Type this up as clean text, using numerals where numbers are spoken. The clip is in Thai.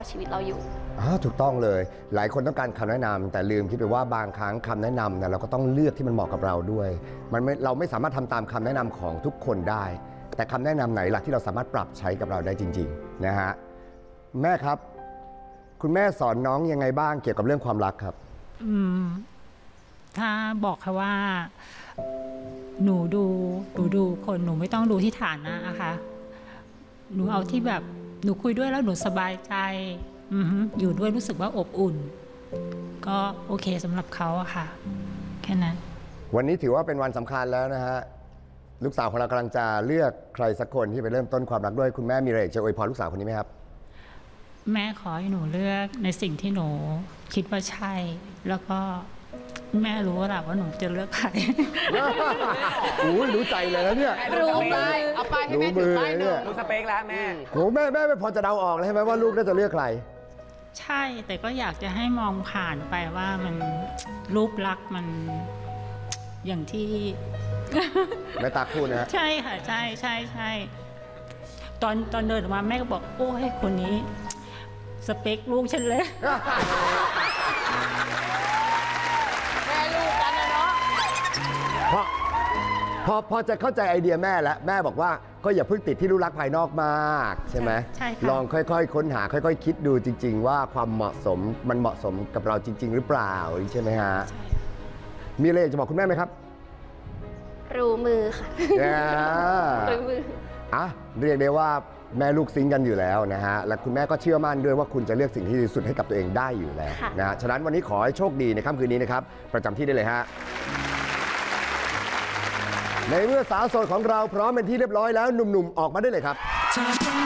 ชีวิตเราอยู่ถูกต้องเลยหลายคนต้องการคำแนะนำแต่ลืมคิดไปว่าบางครั้งคำแนะนำเนี่ยเราก็ต้องเลือกที่มันเหมาะกับเราด้วยเราไม่สามารถทำตามคำแนะนำของทุกคนได้แต่คำแนะนำไหนล่ะที่เราสามารถปรับใช้กับเราได้จริงๆนะฮะแม่ครับคุณแม่สอนน้องยังไงบ้างเกี่ยวกับเรื่องความรักครับถ้าบอกค่ะว่าหนูดูคนหนูไม่ต้องดูที่ฐานะนะคะหนูเอาที่แบบหนูคุยด้วยแล้วหนูสบายใจอยู่ด้วยรู้สึกว่าอบอุ่นก็โอเคสำหรับเขาอะค่ะแค่นั้นวันนี้ถือว่าเป็นวันสำคัญแล้วนะฮะลูกสาวของเรากำลังจะเลือกใครสักคนที่ไปเริ่มต้นความรักด้วยคุณแม่มีอะไรจะอวยพรลูกสาวคนนี้ไหมครับแม่ขอให้หนูเลือกในสิ่งที่หนูคิดว่าใช่แล้วก็แม่รู้แหละว่าหนูจะเลือกใครรู้ใจเลยนะเนี่ยรู้ไปเอาไปให้แม่ถือป้ายหนึ่งรู้สเปคแล้วแม่แม่พอจะเดาออกเลยใช่ไหมว่าลูกน่าจะเลือกใครใช่แต่ก็อยากจะให้มองผ่านไปว่ามันรูปลักษณ์มันอย่างที่แม่ตาพูดนะใช่ค่ะใช่ตอนเดินออกมาแม่ก็บอกโอ้ยคนนี้สเปคลูกฉันเลยแม่ลูกกันนะเนาะพอจะเข้าใจไอเดียแม่แล้วแม่บอกว่าก็อย่าเพิ่งติดที่รูปลักษณ์ภายนอกมากใช่ไหมใช่ค่ะลองค่อยๆค้นหาค่อยๆคิดดูจริงๆว่าความเหมาะสมมันเหมาะสมกับเราจริงๆหรือเปล่าใช่ไหมฮะมีอะไรอยากจะบอกคุณแม่ไหมครับรู้มือค่ะรู้มือเรียกได้ว่าแม่ลูกซิงกันอยู่แล้วนะฮะและคุณแม่ก็เชื่อมั่นด้วยว่าคุณจะเลือกสิ่งที่ดีที่สุดให้กับตัวเองได้อยู่แล้วนะฮะฉะนั้นวันนี้ขอให้โชคดีในค่ำคืนนี้นะครับประจำที่ได้เลยฮะในเมื่อสาวโสดของเราพร้อมเป็นที่เรียบร้อยแล้วหนุ่มๆออกมาได้เลยครับ